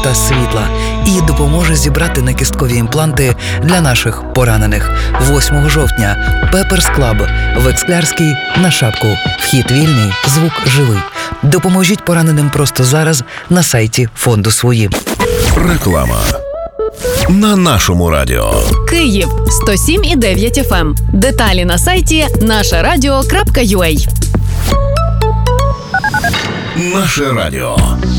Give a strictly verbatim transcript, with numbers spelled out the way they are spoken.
та світла і допоможе зібрати накісткові імпланти для наших поранених. восьмого жовтня Pepper's Club в Ексклярській на Шапку. Вхід вільний, звук живий. Допоможіть пораненим просто зараз на сайті фонду «Свої». Реклама на нашому радіо. Київ сто сім і дев'ять еф ем. Деталі на сайті наше радіо крапка ю а. Наше радіо.